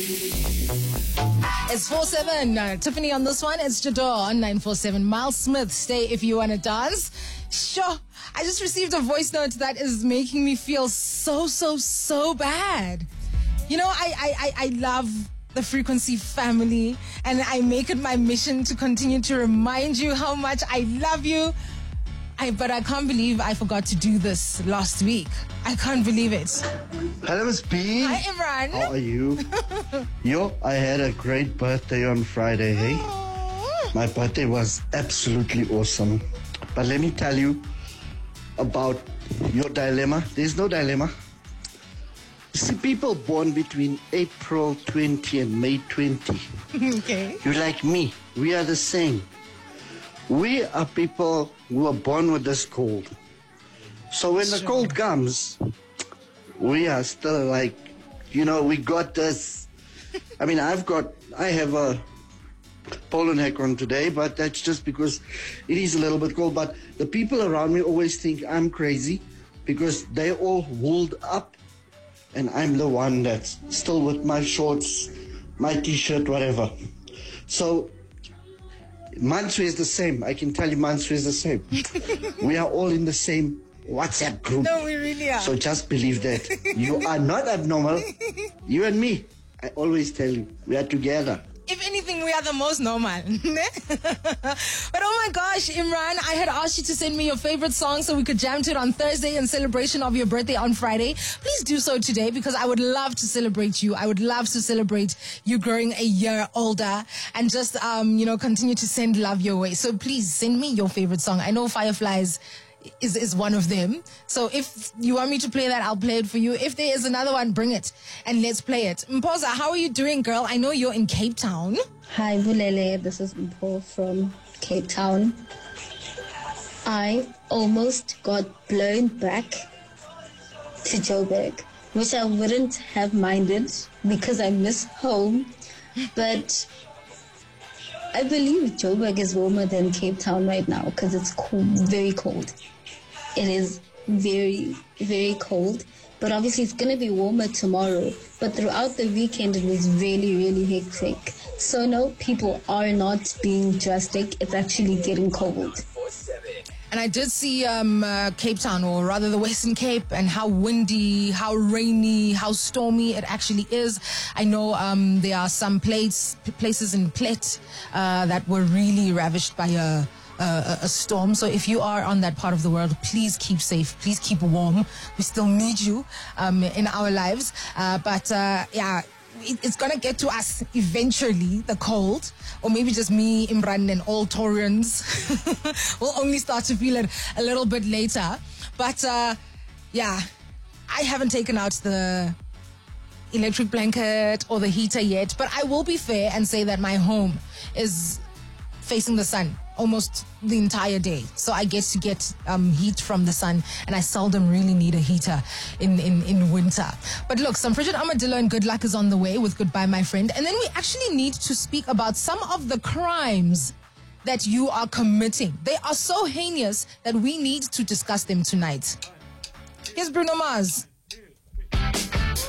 It's 4-7. Tiffany on this one. It's Jador on 947. Miles Smith, stay if you want to dance. Sure. I just received a voice note that is making me feel so bad. You know, I love the Frequency family, and I make it my mission to continue to remind you how much I love you. But I can't believe I forgot to do this last week. I can't believe it. Hello, Miss B. Hi, Imran. How are you? Yo, I had a great birthday on Friday, hey? My birthday was absolutely awesome. But let me tell you about your dilemma. There's no dilemma. You see, people born between April 20 and May 20. Okay. You're like me. We are the same. We are people who are born with this cold. So when the cold comes, we are still like, you know, we got this. I mean, I have a polo neck on today, but that's just because it is a little bit cold. But the people around me always think I'm crazy because they all wooled up, and I'm the one that's still with my shorts, my t-shirt, whatever. So Mansui is the same. I can tell you Mansui is the same. We are all in the same WhatsApp group. No, we really are. So just believe that. You are not abnormal. You and me, I always tell you, we are together. If anything, we are the most normal. But oh my gosh, Imran, I had asked you to send me your favorite song so we could jam to it on Thursday in celebration of your birthday on Friday. Please do so today because I would love to celebrate you. I would love to celebrate you growing a year older and just, continue to send love your way. So please send me your favorite song. I know Fireflies is one of them. So if you want me to play that, I'll play it for you. If there is another one, bring it and let's play it. Mpoza, how are you doing, girl? I know you're in Cape Town. Hi, Bulele. This is Mpo from Cape Town. I almost got blown back to Joburg, which I wouldn't have minded because I miss home. But I believe Joburg is warmer than Cape Town right now because it's cold, very cold. It is very, very cold. But obviously it's going to be warmer tomorrow. But throughout the weekend, it was really, really hectic. So no, people are not being drastic. It's actually getting cold. And I did see Cape Town, or rather the Western Cape, and how windy, how rainy, how stormy it actually is. I know there are some places in Plet that were really ravished by a storm. So if you are on that part of the world, please keep safe. Please keep warm. We still need you in our lives. It's going to get to us eventually, the cold. Or maybe just me, Imran, and all Taurians will only start to feel it a little bit later. But, I haven't taken out the electric blanket or the heater yet. But I will be fair and say that my home is facing the sun almost the entire day. So I get to get heat from the sun, and I seldom really need a heater in winter. But look, some Frigid Armadillo and Good Luck is on the way with Goodbye My Friend. And then we actually need to speak about some of the crimes that you are committing. They are so heinous that we need to discuss them tonight. Here's Bruno Mars.